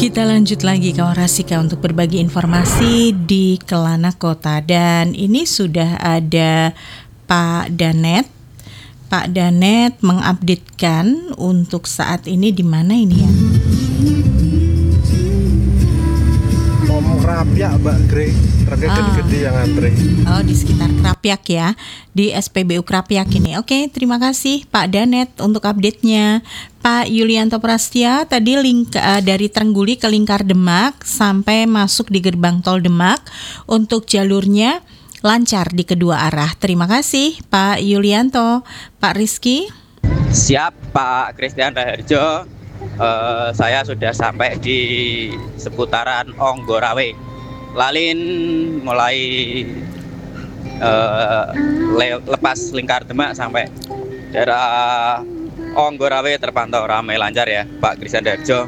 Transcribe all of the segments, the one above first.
Kita lanjut lagi kawan Rasika untuk berbagi informasi di Kelana Kota. Dan ini sudah ada Pak Danet. Pak Danet mengupdatekan untuk saat ini di mana ini ya? Krapyak Mbak Grey, truknya gede-gede yang antri. Oh, di sekitar Krapyak ya, di SPBU Krapyak ini. Oke, terima kasih Pak Danet untuk update-nya. Pak Yulianto Prastia, tadi dari Trengguli ke Lingkar Demak sampai masuk di gerbang tol Demak untuk jalurnya lancar di kedua arah. Terima kasih Pak Yulianto. Pak Rizky. Siap Pak Christian Raharjo. Saya sudah sampai di seputaran Onggorawe. Lalin mulai lepas Lingkar Demak sampai daerah Onggorawe terpantau ramai lancar ya Pak Christian Raharjo.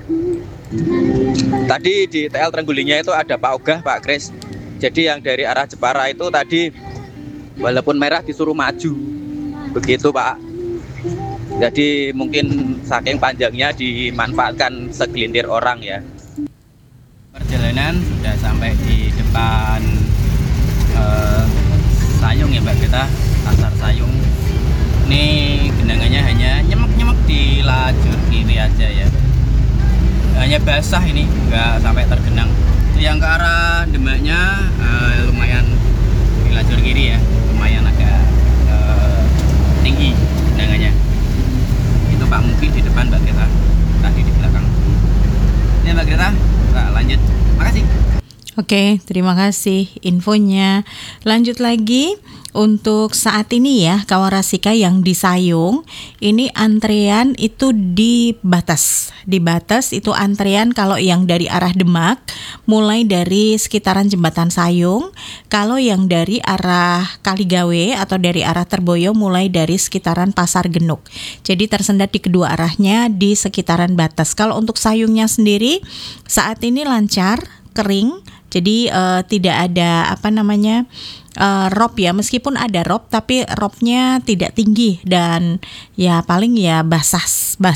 Tadi di TL Trenggulinya itu ada Pak Ogah, Pak Kris. Jadi yang dari arah Jepara itu tadi walaupun merah disuruh maju. Begitu Pak. Jadi mungkin saking panjangnya dimanfaatkan segelintir orang ya. Perjalanan sudah sampai di depan Sayung ya Mbak kita, Pasar Sayung. Ini genangannya hanya nyemek-nyemek di lajur kiri aja ya. Hanya basah ini, nggak sampai tergenang. Yang ke arah Demaknya lumayan di lajur kiri ya, lumayan agak tinggi genangannya. Pak Mufi di depan Mbak Greta, tadi di belakang. Ini Mbak Greta, kita lanjut. Makasih. Oke, terima kasih infonya. Lanjut lagi untuk saat ini ya, kawan Rasika yang di Sayung, ini antrean itu di batas itu antrean kalau yang dari arah Demak, mulai dari sekitaran Jembatan Sayung, kalau yang dari arah Kaligawe atau dari arah Terboyo mulai dari sekitaran Pasar Genuk. Jadi tersendat di kedua arahnya di sekitaran batas. Kalau untuk Sayungnya sendiri saat ini lancar, kering. Jadi tidak ada rob ya, meskipun ada rob tapi robnya tidak tinggi dan ya paling ya basah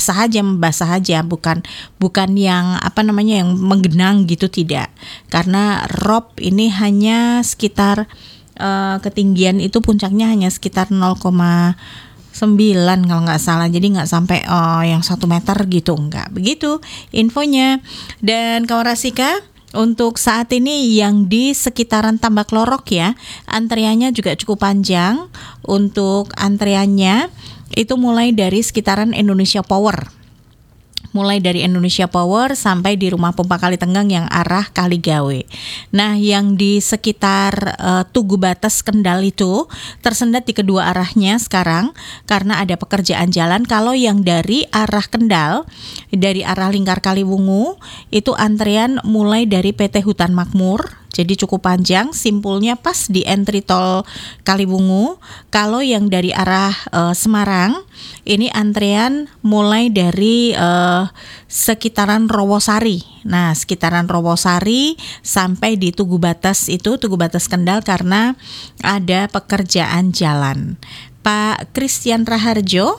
aja, bukan yang yang menggenang gitu, tidak. Karena rob ini hanya sekitar ketinggian itu puncaknya hanya sekitar 0,9 kalau nggak salah, jadi nggak sampai yang 1 meter gitu, nggak begitu infonya. Dan kawan Rasika, untuk saat ini yang di sekitaran Tambak Lorok ya, antriannya juga cukup panjang. Untuk antriannya itu mulai dari sekitaran Indonesia Power. Mulai dari Indonesia Power sampai di rumah pompa Kalitenggang yang arah Kaligawe. Nah, yang di sekitar Tugu Batas Kendal itu tersendat di kedua arahnya sekarang karena ada pekerjaan jalan. Kalau yang dari arah Kendal, dari arah Lingkar Kaliwungu, itu antrian mulai dari PT Hutan Makmur. Jadi cukup panjang, simpulnya pas di entry tol Kaliwungu. Kalau yang dari arah Semarang, ini antrean mulai dari sekitaran Rowosari. Nah, sekitaran Rowosari sampai di Tugu Batas Kendal karena ada pekerjaan jalan. Pak Christian Raharjo.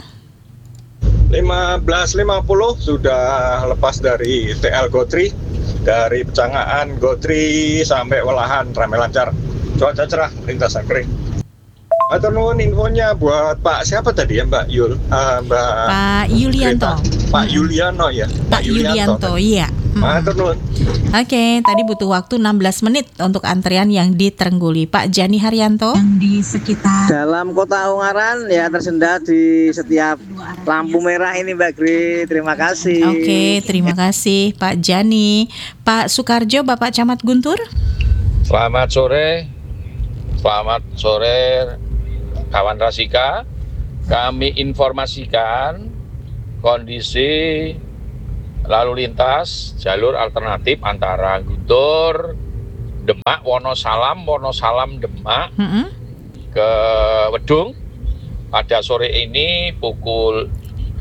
15.50 sudah lepas dari TL Gotri, dari Pecangaan Gotri sampai Welahan ramai lancar, cuaca cerah, lintasan kering. Atau nuhun infonya buat Pak siapa tadi ya, Mbak Pak Yulianto. Pak Yuliano ya. Pak Yulianto, iya. Oke, tadi butuh waktu 16 menit untuk antrian yang di Trengguli. Pak Jani Haryanto. Yang di sekitar dalam kota Ungaran ya, tersendat di setiap lampu merah ini Mbak Gri. Terima kasih. Oke, terima kasih Pak Jani. Pak Sukarjo, Bapak Camat Guntur. Selamat sore kawan Rasika. Kami informasikan kondisi lalu lintas jalur alternatif antara Guntur, Demak, Wonosalam Demak ke Wedung pada sore ini pukul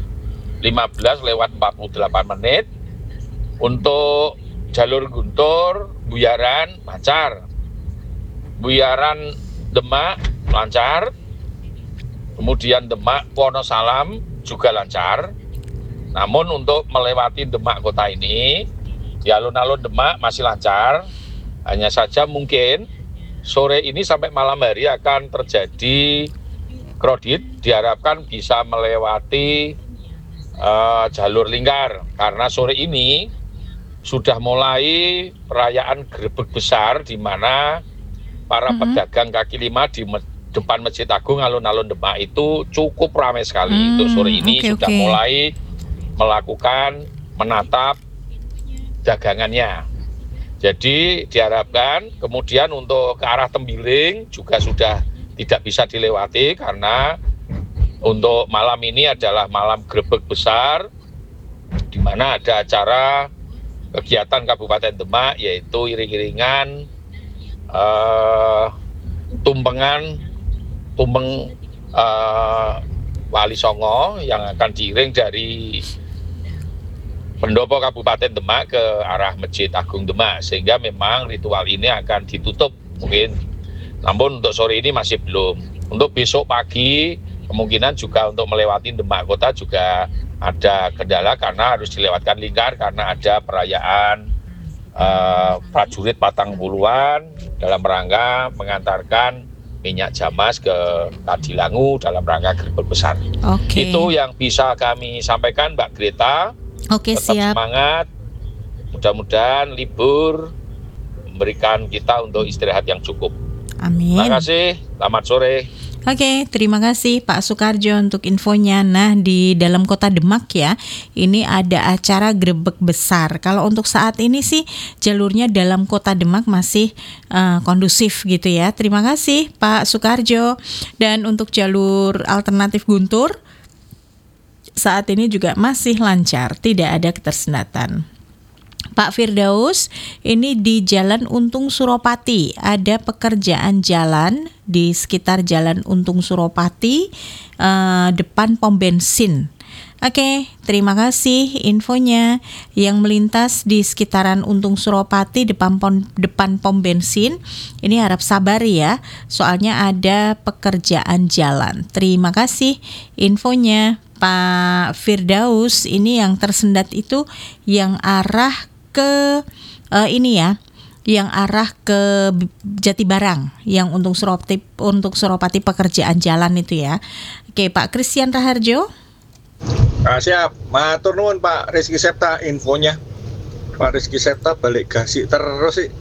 15:48. Untuk jalur Guntur, Buyaran lancar, Buyaran Demak lancar, kemudian Demak Wonosalam juga lancar. Namun untuk melewati Demak kota ini Di alun-alun Demak masih lancar, hanya saja mungkin sore ini sampai malam hari akan terjadi kredit, diharapkan bisa melewati jalur lingkar, karena sore ini sudah mulai perayaan grebek besar di mana para pedagang kaki lima di depan Masjid Agung alun-alun Demak itu cukup ramai sekali. Untuk sore ini sudah mulai melakukan menatap dagangannya. Jadi diharapkan kemudian untuk ke arah Tembiling juga sudah tidak bisa dilewati, karena untuk malam ini adalah malam grebek besar di mana ada acara kegiatan Kabupaten Demak, yaitu iring-iringan tumpeng Wali Songo yang akan diiring dari pendopo Kabupaten Demak ke arah Masjid Agung Demak, sehingga memang ritual ini akan ditutup mungkin. Namun untuk sore ini masih belum. Untuk besok pagi kemungkinan juga untuk melewati Demak Kota juga ada kendala karena harus dilewatkan lingkar, karena ada perayaan prajurit Patang Puluhan dalam rangka mengantarkan minyak jamas ke Kadilangu dalam rangka grebek besar. Itu yang bisa kami sampaikan, Mbak Greta. Tetap siap. Semangat, mudah-mudahan libur memberikan kita untuk istirahat yang cukup. Amin. Terima kasih, selamat sore. Oke, terima kasih Pak Sukarjo untuk infonya. Nah, di dalam kota Demak ya, ini ada acara grebek besar. Kalau untuk saat ini sih jalurnya dalam kota Demak masih kondusif gitu ya. Terima kasih Pak Sukarjo. Dan untuk jalur alternatif Guntur, saat ini juga masih lancar, tidak ada ketersendatan. Pak Firdaus, ini di Jalan Untung Suropati, ada pekerjaan jalan di sekitar Jalan Untung Suropati, depan pom bensin. Oke, terima kasih infonya. Yang melintas di sekitaran Untung Suropati depan pom bensin, ini harap sabar ya, soalnya ada pekerjaan jalan. Terima kasih infonya Pak Firdaus. Ini yang tersendat itu yang arah ke yang arah ke Jatibarang, yang untuk Suropati pekerjaan jalan itu ya. Oke, Pak Christian Raharjo. Siap, matur nuwun Pak Rizky Septa infonya. Pak Rizky Septa balik gasik terus sih.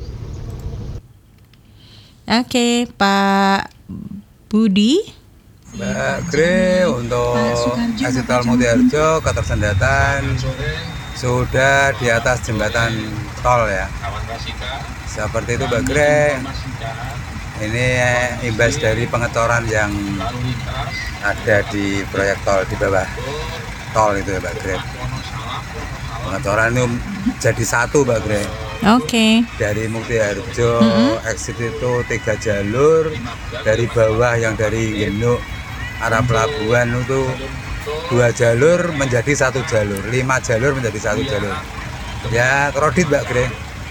Oke, Pak Budi. Mbak Gre, untuk exit tol Mutiharjo ketersendatan sudah di atas jembatan tol ya. Seperti itu Mbak Gre. Ini imbas dari pengecoran yang ada di proyek tol di bawah tol itu ya Mbak Gre. Pengecoran itu jadi satu Mbak Gre. Oke. Dari Mutiharjo exit itu 3 jalur, dari bawah yang dari Genuk arah pelabuhan itu 2 jalur menjadi 1 jalur, 5 jalur menjadi 1 jalur. Ya, kredit Mbak Gre.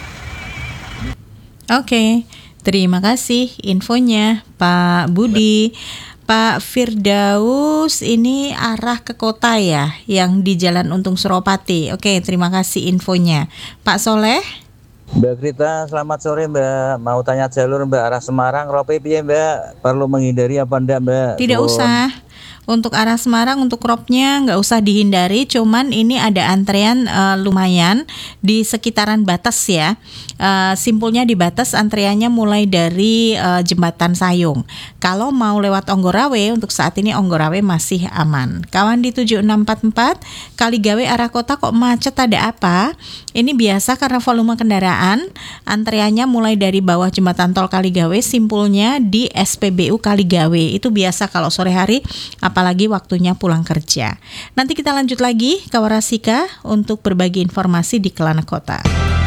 Oke, terima kasih infonya Pak Budi. Pak Firdaus, ini arah ke kota ya, yang di Jalan Untung Suropati. Oke, terima kasih infonya. Pak Soleh. Mbak Grita, selamat sore Mbak. Mau tanya jalur Mbak arah Semarang, rope piye Mbak? Perlu menghindari apa enggak Mbak? Tidak usah. Untuk arah Semarang, untuk cropnya nggak usah dihindari, cuman ini ada antrean lumayan di sekitaran batas ya. Simpulnya di batas antreannya mulai dari Jembatan Sayung. Kalau mau lewat Onggorawe, untuk saat ini Onggorawe masih aman. Kawan di 7644, Kaligawe arah kota kok macet, ada apa? Ini biasa karena volume kendaraan, antreannya mulai dari bawah Jembatan Tol Kaligawe, simpulnya di SPBU Kaligawe. Itu biasa kalau sore hari, apalagi waktunya pulang kerja. Nanti kita lanjut lagi ke Warasika untuk berbagi informasi di Kelana Kota.